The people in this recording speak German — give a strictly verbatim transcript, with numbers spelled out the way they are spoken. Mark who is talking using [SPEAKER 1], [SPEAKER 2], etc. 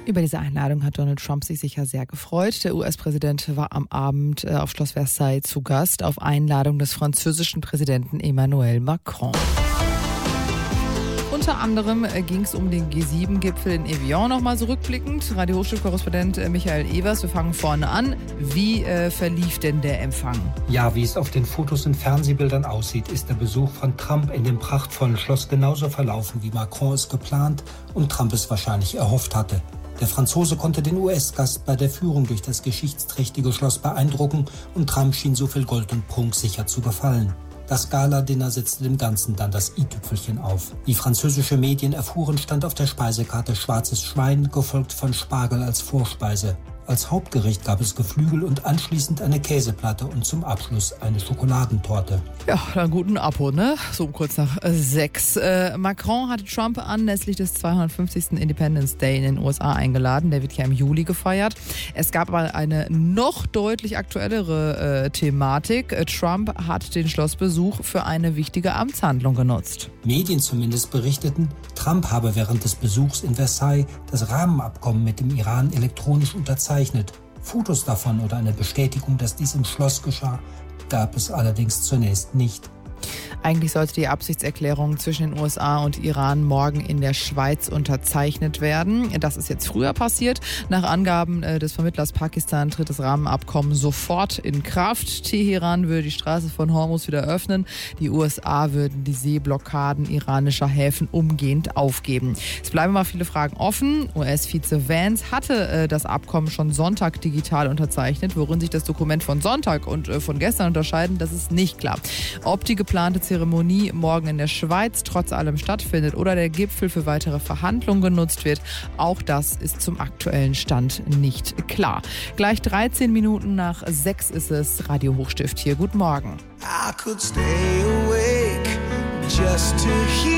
[SPEAKER 1] Über diese Einladung hat Donald Trump sich sicher sehr gefreut. Der U S-Präsident war am Abend auf Schloss Versailles zu Gast auf Einladung des französischen Präsidenten Emmanuel Macron. Unter anderem ging es um den G sieben Gipfel in Evian nochmal zurückblickend. Radio Hochschulkorrespondent Michael Evers, wir fangen vorne an. Wie äh, verlief denn der Empfang?
[SPEAKER 2] Ja, wie es auf den Fotos und Fernsehbildern aussieht, ist der Besuch von Trump in dem prachtvollen Schloss genauso verlaufen, wie Macron es geplant und Trump es wahrscheinlich erhofft hatte. Der Franzose konnte den U S-Gast bei der Führung durch das geschichtsträchtige Schloss beeindrucken und Trump schien so viel Gold und Prunk sicher zu gefallen. Das Gala-Dinner setzte dem Ganzen dann das i-Tüpfelchen auf. Wie französische Medien erfuhren, stand auf der Speisekarte schwarzes Schwein, gefolgt von Spargel als Vorspeise. Als Hauptgericht gab es Geflügel und anschließend eine Käseplatte und zum Abschluss eine Schokoladentorte.
[SPEAKER 1] Ja, einen guten Apo, ne? So um kurz nach äh, sechs. Äh, Macron hatte Trump anlässlich des zweihundertfünfzigsten Independence Day in den U S A eingeladen. Der wird ja im Juli gefeiert. Es gab aber eine noch deutlich aktuellere äh, Thematik. Trump hat den Schlossbesuch für eine wichtige Amtshandlung genutzt.
[SPEAKER 2] Medien zumindest berichteten, Trump habe während des Besuchs in Versailles das Rahmenabkommen mit dem Iran elektronisch unterzeichnet. Fotos davon oder eine Bestätigung, dass dies im Schloss geschah, gab es allerdings zunächst nicht.
[SPEAKER 1] Eigentlich sollte die Absichtserklärung zwischen den U S A und Iran morgen in der Schweiz unterzeichnet werden. Das ist jetzt früher passiert. Nach Angaben des Vermittlers Pakistan tritt das Rahmenabkommen sofort in Kraft. Teheran würde die Straße von Hormuz wieder öffnen. Die U S A würden die Seeblockaden iranischer Häfen umgehend aufgeben. Es bleiben mal viele Fragen offen. U S-Vize Vance hatte das Abkommen schon Sonntag digital unterzeichnet. Worin sich das Dokument von Sonntag und von gestern unterscheiden, das ist nicht klar. Ob die geplante Zeremonie morgen in der Schweiz trotz allem stattfindet oder der Gipfel für weitere Verhandlungen genutzt wird, auch das ist zum aktuellen Stand nicht klar. Gleich dreizehn Minuten nach sechs ist es, Radio Hochstift hier. Guten Morgen.
[SPEAKER 3] I could stay awake just to hear